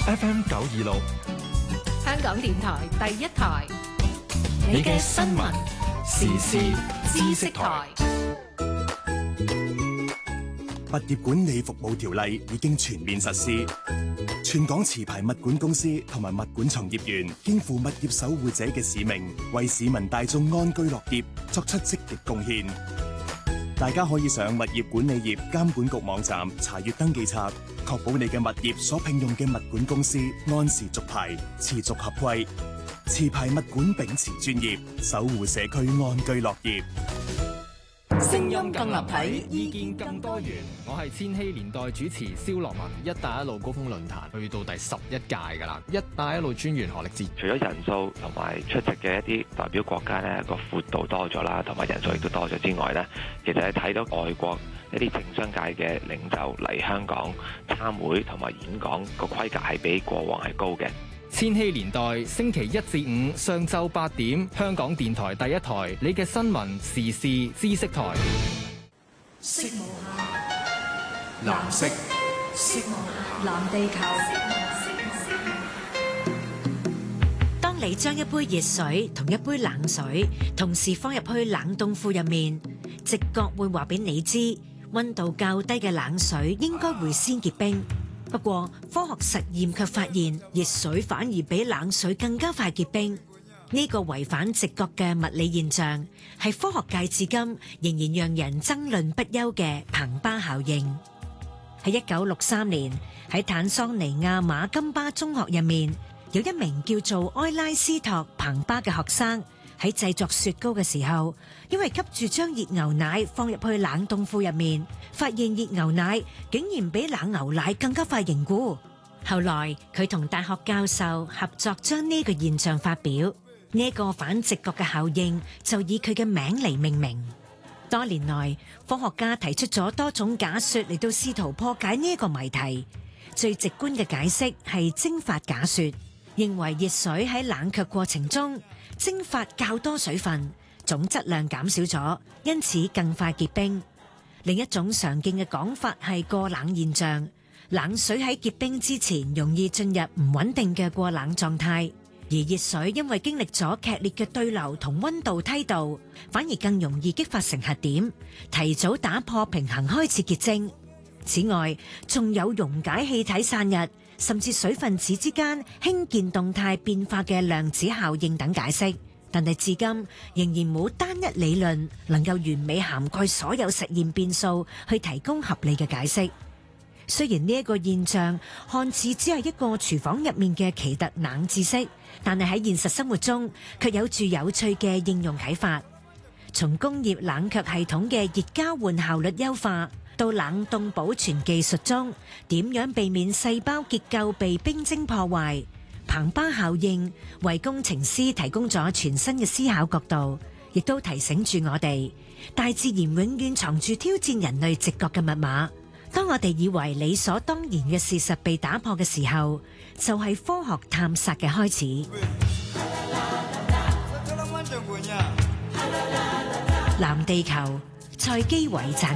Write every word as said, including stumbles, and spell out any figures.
F M 九二六， 香港電台第一台， 你嘅新聞時事知識台。 物業管理服務條例已經全面實施，全港持牌物管公司同埋物管從業員肩負物業守護者嘅使命，為市民大眾安居樂業作出積極貢獻。大家可以上物業管理業監管局網站查閱登記冊，確保你嘅物業所聘用嘅物管公司按時續牌、持續合規。持牌物管秉持專業，守護社區安居樂業。 聲音更立體，意見更多元。我係千禧年代主持蕭樂文。一帶一路高峰論壇去到第十一屆㗎啦。一帶一路專員何力智， 除咗人數同埋出席嘅一啲代表國家呢個闊度多咗啦，同埋人數亦都多咗之外呢，其實係睇到外國一啲政商界嘅領袖嚟香港參會同埋演講個規格係比過往係高嘅。 千禧年代星期一至五上晝八點，香港電台第一台，你嘅新聞時事知識台。 色無限，藍色，色無限，藍地球。當你將一杯熱水同一杯冷水同時放入去冷凍庫入面，直覺會話俾你知，溫度較低嘅冷水應該會先結冰。不過，科學實驗卻發現，熱水反而比冷水更加快結冰。呢個違反直覺嘅物理現象，係科學界至今仍然讓人爭論不休嘅彭巴效應。喺一九六三年，喺坦桑尼亞馬金巴中學入面，有一名叫做埃拉斯托彭巴嘅學生，喺製作雪糕嘅時候，因為急住將熱牛奶放入去冷凍庫入面，發現熱牛奶竟然比冷牛奶更加快凝固。後來佢同大學教授合作，將呢個現象發表。呢個反直覺嘅效應就以佢嘅名嚟命名。多年來，科學家提出咗多種假說嚟到試圖破解呢個謎題。最直觀嘅解釋係蒸發假說，認為熱水喺冷卻過程中蒸發較多水分，總質量減少咗，因此更快結冰。另一種常見嘅講法係過冷現象，冷水喺結冰之前容易進入唔穩定嘅過冷狀態，而熱水因為經歷咗劇烈嘅對流同溫度梯度，反而更容易激發成核點，提早打破平衡開始結晶。此外，仲有溶解氣體散逸，甚至水分子之間輕鍵動態變化嘅量子效應等解釋，但係至今仍然冇單一理論能夠完美涵蓋所有實驗變數去提供合理嘅解釋。雖然呢一個現象看似只係一個廚房入面嘅奇特冷知識，但係喺現實生活中卻有住有趣嘅應用啟發。從工業冷卻系統嘅熱交換效率優化，到冷凍保存技術中點樣避免細胞結構被冰晶破壞，彭巴效應為工程師提供咗全新嘅思考角度，亦都提醒住我哋，大自然永遠藏住挑戰人類直覺嘅密碼。當我哋以為理所當然嘅事實被打破嘅時候，就係科學探索嘅開始。藍地球，蔡基偉撰